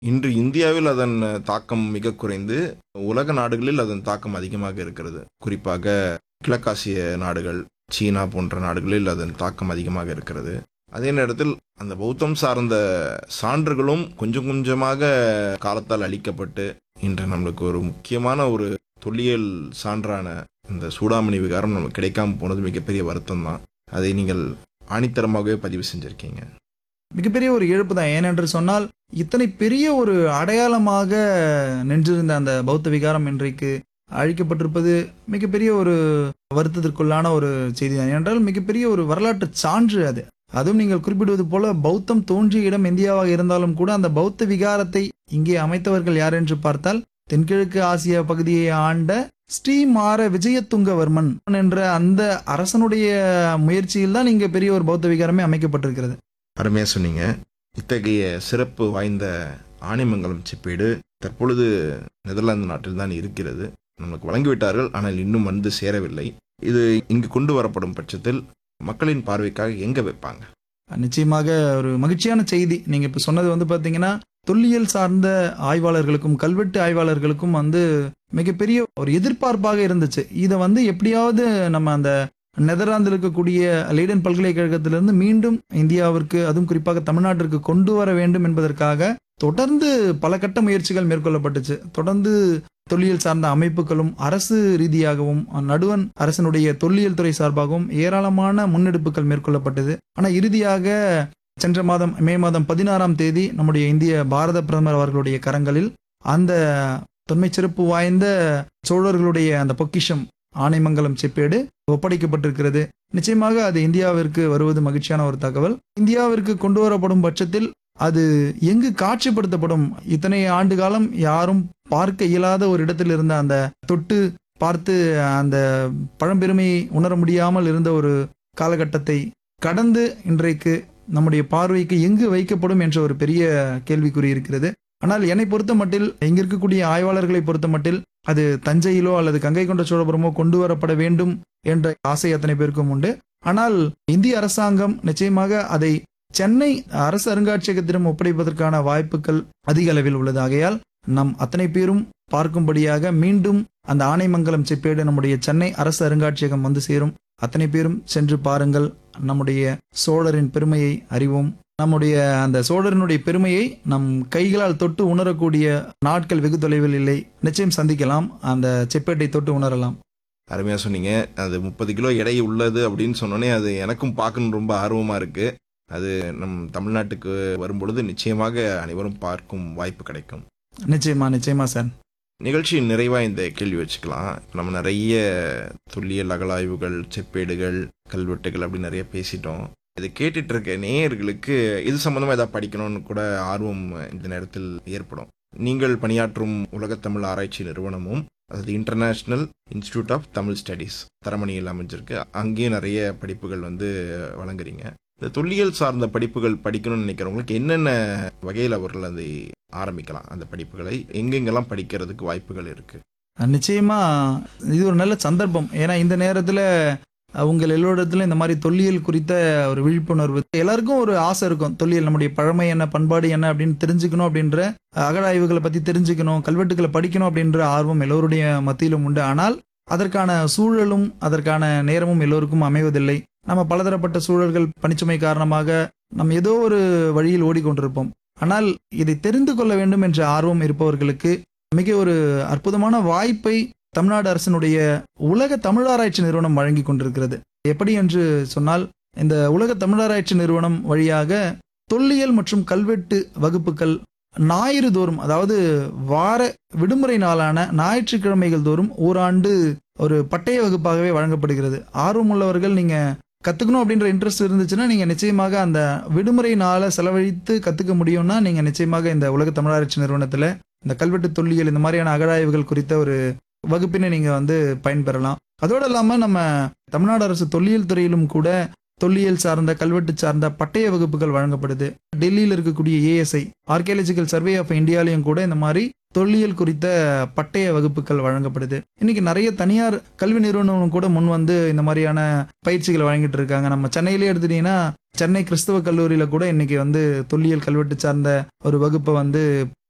இன்று இந்தியாவில் அதன் தாக்கம் மிக குறைந்து உலக நாடுகளில் அதன் தாக்கம் அதிகமாக இருக்கிறது. குறிப்பாக கிழக்காசிய நாடுகள், சீனா போன்ற நாடுகளில் அதன் தாக்கம் அதிகமாக இருக்கிறது. அதே நேரத்தில் அந்த பௌத்தம் சார்ந்த சான்றுகளும் கொஞ்சம் கொஞ்சமாக காலத்தால் அழிக்கப்பட்டு இன்று நம்மளுக்கு ஒரு முக்கியமான ஒரு தொல்லியல் சான்றான இந்த சூடாமணி விகாரம் நமக்கு கிடைக்காம போனது மிகப்பெரிய வருத்தம் தான். அதை நீங்கள் ஆணித்தரமாகவே பதிவு செஞ்சிருக்கீங்க. மிகப்பெரிய ஒரு இழப்பு தான். ஏனென்று சொன்னால் இத்தனை பெரிய ஒரு அடையாளமாக நின்றிருந்த அந்த பௌத்த விகாரம் இன்றைக்கு அழிக்கப்பட்டிருப்பது மிகப்பெரிய ஒரு வருத்தத்திற்குள்ளான ஒரு செய்தி தான். ஏனென்றால் மிகப்பெரிய ஒரு வரலாற்று சான்று அது. அதுவும் நீங்கள் குறிப்பிடுவது போல பௌத்தம் தோன்றிய இடம் இந்தியாவாக இருந்தாலும் கூட அந்த பௌத்த விகாரத்தை இங்கே அமைத்தவர்கள் யார் என்று பார்த்தால் தென்கிழக்கு ஆசிய பகுதியை ஆண்ட ஸ்ரீமார விஜயதுங்கவர்மன் என்ற அந்த அரசனுடைய முயற்சியில் தான் இங்கே பெரிய ஒரு பௌத்த விகாரமே அமைக்கப்பட்டிருக்கிறது. அருமையாக சொன்னீங்க. இத்தகைய சிறப்பு வாய்ந்த ஆனைமங்கலம் செப்பேடு தற்பொழுது நெதர்லாந்து நாட்டில் தான் இருக்கிறது. நமக்கு வழங்கிவிட்டார்கள், ஆனால் இன்னும் வந்து சேரவில்லை. இது இங்கு கொண்டு வரப்படும் பட்சத்தில் மக்களின் பார்வைக்காக எங்க வைப்பாங்க? நிச்சயமாக ஒரு மகிழ்ச்சியான செய்தி. நீங்க இப்ப சொன்னது பார்த்தீங்கன்னா தொல்லியல் சார்ந்த ஆய்வாளர்களுக்கும் கல்வெட்டு ஆய்வாளர்களுக்கும் மிகப்பெரிய ஒரு எதிர்பார்ப்பாக இருந்துச்சு. இதை எப்படியாவது நம்ம அந்த நெதர்லாந்தில் இருக்கக்கூடிய லெய்டன் பல்கலைக்கழகத்திலிருந்து மீண்டும் இந்தியாவிற்கு, அதுவும் குறிப்பாக தமிழ்நாட்டிற்கு கொண்டு வர வேண்டும் என்பதற்காக தொடர்ந்து பல கட்ட முயற்சிகள் மேற்கொள்ளப்பட்டுச்சு. தொடர்ந்து தொல்லியல் சார்ந்த அமைப்புகளும் அரசு ரீதியாகவும் நடுவன் அரசனுடைய தொல்லியல் துறை சார்பாகவும் ஏராளமான முன்னெடுப்புகள் மேற்கொள்ளப்பட்டது. ஆனால் இறுதியாக சென்ற மாதம் மே மாதம் 16ஆம் தேதி நம்முடைய இந்திய பாரத பிரதமர் அவர்களுடைய கரங்களில் அந்த தொன்மை சிறப்பு வாய்ந்த சோழர்களுடைய அந்த பொக்கிஷம் ஆனைமங்கலம் செப்பேடு ஒப்படைக்கப்பட்டிருக்கிறது. நிச்சயமாக அது இந்தியாவிற்கு வருவது மகிழ்ச்சியான ஒரு தகவல். இந்தியாவிற்கு கொண்டு வரப்படும் பட்சத்தில் அது எங்கு காட்சிப்படுத்தப்படும்? இத்தனை ஆண்டு காலம் யாரும் பார்க்க இயலாத ஒரு இடத்தில் இருந்த அந்த தொட்டு பார்த்து அந்த பழம்பெருமையை உணர முடியாமல் இருந்த ஒரு காலகட்டத்தை கடந்து இன்றைக்கு நம்முடைய பார்வைக்கு எங்கு வைக்கப்படும் என்ற ஒரு பெரிய கேள்விக்குறி இருக்கிறது. ஆனால் என்னை பொறுத்த மட்டில், இங்க இருக்கக்கூடிய ஆய்வாளர்களை பொறுத்த மட்டில் அது தஞ்சையிலோ அல்லது கங்கை கொண்ட சோழபுரமோ கொண்டு வரப்பட வேண்டும் என்ற ஆசை அத்தனை பேருக்கும் உண்டு. ஆனால் இந்திய அரசாங்கம் நிச்சயமாக அதை சென்னை அரசு அருங்காட்சியகத்திடம் ஒப்படைப்பதற்கான வாய்ப்புகள் அதிக அளவில் உள்ளது. ஆகையால் நம் அத்தனை பேரும் பார்க்கும்படியாக மீண்டும் அந்த ஆனைமங்கலம் செப்பேடு நம்முடைய சென்னை அரசு அருங்காட்சியகம் வந்து சேரும். அத்தனை பேரும் சென்று பாருங்கள். நம்முடைய சோழரின் பெருமையை அறிவோம். நம்முடைய அந்த சோழரினுடைய பெருமையை நம் கைகளால் தொட்டு உணரக்கூடிய நாட்கள் வெகு தொலைவில் இல்லை. நிச்சயம் சந்திக்கலாம், அந்த செப்பேட்டை தொட்டு உணரலாம். அருமையாக சொன்னீங்க. அது 30 கிலோ எடை உள்ளது அப்படின்னு சொன்னோன்னே அது எனக்கும் பார்க்கணும் ரொம்ப ஆர்வமாக இருக்கு. அது நம் தமிழ்நாட்டுக்கு வரும்பொழுது நிச்சயமாக அனைவரும் பார்க்கும் வாய்ப்பு கிடைக்கும். நிச்சயமா சார். நிகழ்ச்சியின் நிறைவாக இந்த கேள்வி வச்சுக்கலாம். நம்ம நிறைய தொல்லியல் அகழாய்வுகள், செப்பேடுகள், கல்வெட்டுகள் அப்படி நிறைய பேசிட்டோம். இதை கேட்டுட்டு இருக்க நேயர்களுக்கு இது சம்பந்தமாக ஏதாவது படிக்கணும்னு கூட ஆர்வம் இந்த நேரத்தில் ஏற்படும். நீங்கள் பணியாற்றும் உலகத்தமிழ் ஆராய்ச்சி நிறுவனமும், அதாவது international institute of Tamil studies தரமணியில் அமைஞ்சிருக்கு. அங்கேயும் நிறைய படிப்புகள் வழங்குறீங்க. இந்த தொல்லியல் சார்ந்த படிப்புகள் படிக்கணும்னு நினைக்கிறவங்களுக்கு என்னென்ன வகையில் அவர்கள் அதை ஆரம்பிக்கலாம்? அந்த படிப்புகளை எங்கெங்கெல்லாம் படிக்கிறதுக்கு வாய்ப்புகள் இருக்கு? நிச்சயமா இது ஒரு நல்ல சந்தர்ப்பம். ஏன்னா இந்த நேரத்தில் உங்கள் எல்லோரிடத்துல இந்த மாதிரி தொல்லியல் குறித்த ஒரு விழிப்புணர்வு, எல்லாருக்கும் ஒரு ஆசை இருக்கும். தொல்லியல் நம்முடைய பழமை என்ன, பண்பாடு என்ன அப்படின்னு தெரிஞ்சுக்கணும், அப்படின்ற அகழாய்வுகளை பற்றி தெரிஞ்சுக்கணும், கல்வெட்டுகளை படிக்கணும் அப்படின்ற ஆர்வம் எல்லோருடைய மத்தியிலும் உண்டு. ஆனால் அதற்கான சூழலும் அதற்கான நேரமும் எல்லோருக்கும் அமைவதில்லை. நம்ம பலதரப்பட்ட சூழல்கள், பணிச்சுமை காரணமாக நம்ம ஏதோ ஒரு வழியில் ஓடிக்கொண்டிருப்போம். ஆனால் இதை தெரிந்து கொள்ள வேண்டும் என்ற ஆர்வம் இருப்பவர்களுக்கு மிக ஒரு அற்புதமான வாய்ப்பை தமிழ்நாடு அரசினுடைய உலக தமிழாராய்ச்சி நிறுவனம் வழங்கி கொண்டிருக்கிறது. எப்படி என்று சொன்னால், இந்த உலக தமிழாராய்ச்சி நிறுவனம் வழியாக தொல்லியல் மற்றும் கல்வெட்டு வகுப்புகள் ஞாயிறு தோறும், அதாவது வார விடுமுறை நாளான ஞாயிற்றுக்கிழமைகள் தோறும் ஓராண்டு ஒரு பட்டய வகுப்பாகவே வழங்கப்படுகிறது. ஆர்வம் உள்ளவர்கள், நீங்க கத்துக்கணும் அப்படின்ற இன்ட்ரெஸ்ட் இருந்துச்சுன்னா நீங்க நிச்சயமாக அந்த விடுமுறை நாளை செலவழித்து கத்துக்க முடியும்னா நீங்க நிச்சயமாக இந்த உலக தமிழாராய்ச்சி நிறுவனத்துல இந்த கல்வெட்டு தொல்லியல் இந்த மாதிரியான அகழாய்வுகள் குறித்த ஒரு வகுப்பினை நீங்க பயன்பெறலாம். அதோடு இல்லாம நம்ம தமிழ்நாடு அரசு தொல்லியல் துறையிலும் கூட தொல்லியல் சார்ந்த கல்வெட்டு சார்ந்த பட்டய வகுப்புகள் வழங்கப்படுது. டெல்லியில் இருக்கக்கூடிய ASI ஆர்கியாலஜிக்கல் சர்வே ஆஃப் இந்தியாலையும் கூட இந்த மாதிரி தொல்லியல் குறித்த பட்டய வகுப்புகள் வழங்கப்படுது. இன்னைக்கு நிறைய தனியார் கல்வி நிறுவனங்களும் கூட முன் இந்த மாதிரியான பயிற்சிகளை வழங்கிட்டு இருக்காங்க. நம்ம சென்னையிலே எடுத்துட்டீங்கன்னா சென்னை கிறிஸ்தவ கல்லூரியில கூட இன்னைக்கு தொல்லியல் கல்வெட்டு சார்ந்த ஒரு வகுப்பை